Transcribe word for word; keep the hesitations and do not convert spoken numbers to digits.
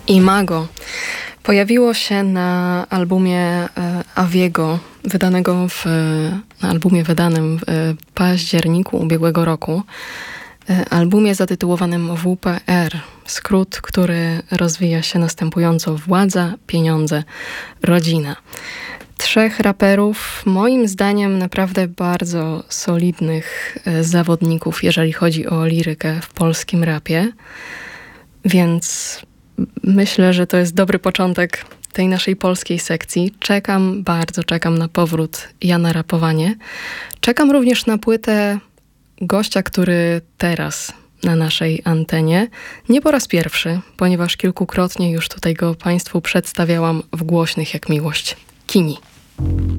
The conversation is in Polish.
Imago pojawiło się na albumie Aviego, wydanego w, na albumie wydanym w październiku ubiegłego roku. Albumie zatytułowanym W P R, skrót, który rozwija się następująco: władza, pieniądze, rodzina. Trzech raperów, moim zdaniem naprawdę bardzo solidnych zawodników, jeżeli chodzi o lirykę w polskim rapie. Więc myślę, że to jest dobry początek tej naszej polskiej sekcji. Czekam, bardzo czekam na powrót Ja na rapowanie. Czekam również na płytę gościa, który teraz na naszej antenie, nie po raz pierwszy, ponieważ kilkukrotnie już tutaj go Państwu przedstawiałam w Głośnych jak miłość. Kini.